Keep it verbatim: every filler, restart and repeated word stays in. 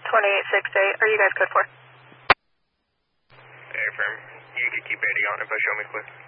twenty-eight sixty-eight. Are you guys code for? Hey, firm. You can keep eighty on if I show me clear.